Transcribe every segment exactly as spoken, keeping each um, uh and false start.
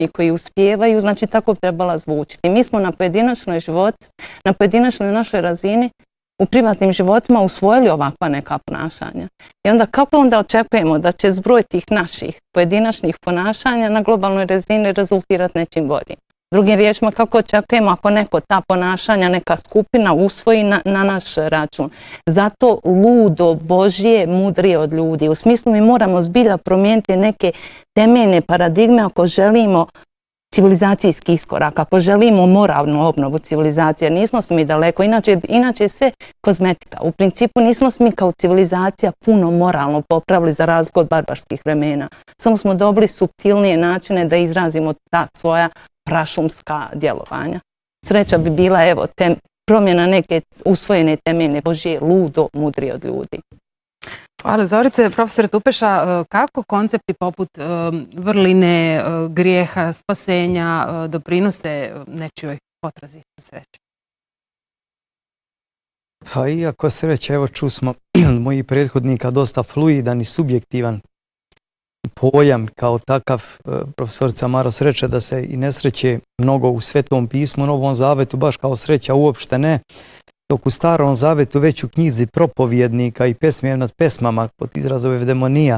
i koji uspijevaju, znači tako bi trebala zvučiti. Mi smo na pojedinačnoj život, na pojedinačnoj našoj razini u privatnim životima usvojili ovakva neka ponašanja. I onda kako onda očekujemo da će zbroj tih naših pojedinačnih ponašanja na globalnoj razini rezultirati nečim boljim? Drugim riječima, kako očekujemo ako neko ta ponašanja, neka skupina usvoji na, na naš račun. Zato ludo Božje mudrije od ljudi. U smislu mi moramo zbilja promijeniti neke temeljne paradigme ako želimo civilizacijski iskorak, ako želimo moralnu obnovu civilizacije. Nismo mi daleko, inače, inače je sve kozmetika. U principu nismo mi kao civilizacija puno moralno popravili za razliku od barbarskih vremena. Samo smo dobili suptilnije načine da izrazimo ta svoja prašumska djelovanja. Sreća bi bila, evo, tem, promjena neke usvojene temeljne Božje ludo mudrije od ljudi. Hvala Zorice. Profesor Tupeša, kako koncepti poput vrline, grijeha, spasenja doprinose nečijoj potrazi za sreću? Pa iako sreća, evo ču smo mojih prethodnika dosta fluidan i subjektivan pojam kao takav, profesorica Maros reče da se i nesreće mnogo u Svetom pismu, u Novom zavetu, baš kao sreća uopšte ne, dok u Starom zavetu već u knjizi propovjednika i pesme nad pesmama pod izrazove evdemonija,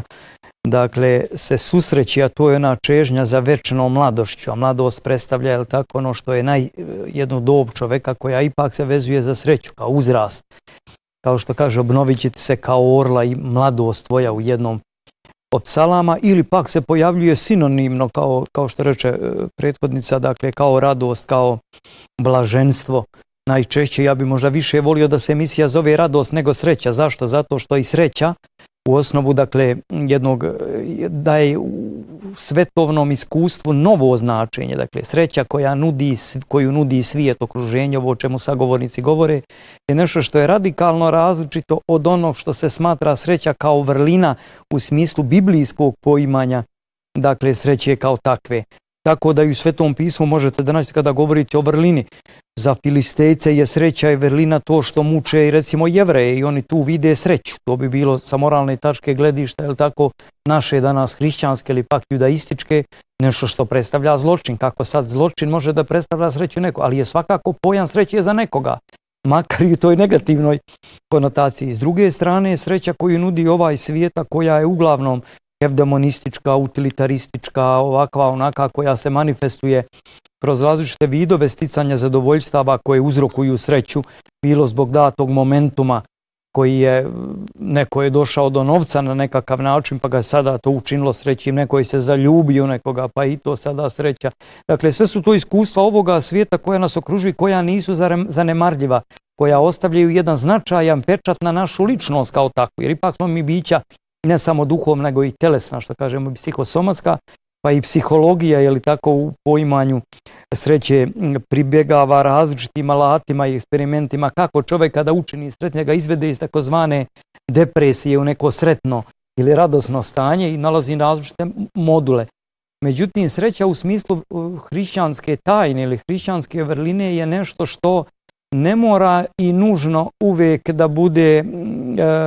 dakle, se susreći, a to je ona čežnja za večnom mladošću, a mladost predstavlja, je li tako, ono što je naj, jednu dob čoveka koja ipak se vezuje za sreću, kao uzrast. Kao što kaže, obnovit će se kao orla i mladost tvoja u jednom od psalama, ili pak se pojavljuje sinonimno, kao, kao što reče prethodnica, dakle, kao radost, kao blaženstvo. Najčešće ja bi možda više volio da se emisija zove radost nego sreća. Zašto? Zato što i sreća u osnovu, dakle, jednog daje u svetovnom iskustvu novo značenje. Dakle, sreća koja nudi, koju nudi svijet, okruženje, ovo o čemu sagovornici govore, je nešto što je radikalno različito od onog što se smatra sreća kao vrlina u smislu biblijskog poimanja, dakle, sreće kao takve. Tako da i u Svetom pismu možete da naći kada govorite o vrlini. Za Filistejce je sreća i vrlina to što muče i recimo Jevreje i oni tu vide sreću. To bi bilo sa moralne tačke gledišta, ili tako, naše danas hrišćanske ili pak judaističke, nešto što predstavlja zločin. Kako sad zločin može da predstavlja sreću neko, ali je svakako pojam sreće za nekoga, makar i u toj negativnoj konotaciji. S druge strane, sreća koju nudi ovaj svijeta, koja je uglavnom evdemonistička, utilitaristička, ovakva, onaka koja se manifestuje kroz različite vidove sticanja zadovoljstava koje uzrokuju sreću, bilo zbog datog momentuma koji je, neko je došao do novca na nekakav način pa ga sada to učinilo srećim, neko je se zaljubio nekoga pa i to sada sreća. Dakle, sve su to iskustva ovoga svijeta koja nas okružuje, koja nisu zanemarljiva, koja ostavljaju jedan značajan pečat na našu ličnost kao takvu, jer ipak smo mi bića ne samo duhovna, nego i telesna, što kažemo, i psihosomatska, pa i psihologija, je li tako, u poimanju sreće pribjegava različitim alatima i eksperimentima kako čovjek kada učini sretnje ga izvede iz takozvane depresije u neko sretno ili radosno stanje i nalazi različite module. Međutim, sreća u smislu hrišćanske tajne ili hrišćanske vrline je nešto što ne mora i nužno uvijek da bude e,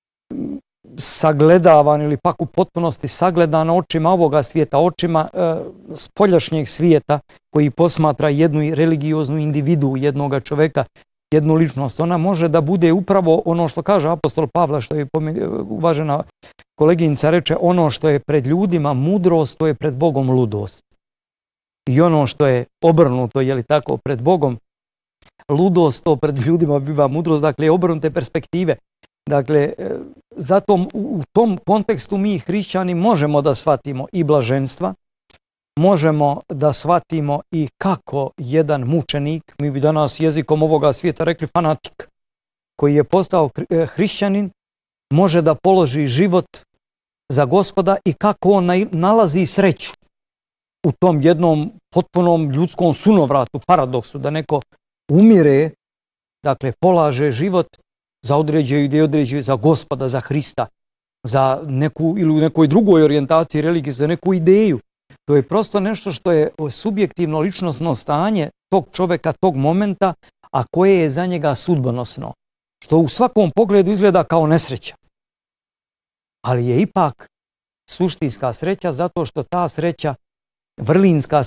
sagledavan ili pak u potpunosti sagledan očima ovoga svijeta, očima e, spoljašnjeg svijeta koji posmatra jednu religioznu individu, jednoga čoveka, jednu ličnost. Ona može da bude upravo ono što kaže apostol Pavla, što je uvažena koleginica reče, ono što je pred ljudima mudrost, to je pred Bogom ludost. I ono što je obrnuto, je li tako, pred Bogom ludost, to pred ljudima biva mudrost, dakle obrnute perspektive. Dakle, zato u tom kontekstu mi hrišćani možemo da shvatimo i blaženstva, možemo da shvatimo i kako jedan mučenik, mi bi danas jezikom ovoga svijeta rekli fanatik, koji je postao hrišćanin, može da položi život za Gospoda i kako on nalazi sreću u tom jednom potpunom ljudskom sunovratu, paradoksu, da neko umire, dakle polaže život za određaju gdje određaju za Gospoda, za Hrista, za neku ili u nekoj drugoj orijentaciji religije, za neku ideju. To je prosto nešto što je subjektivno ličnosno stanje tog čovjeka, tog momenta, a koje je za njega sudbonosno. Što u svakom pogledu izgleda kao nesreća. Ali je ipak suštinska sreća zato što ta sreća, vrlinska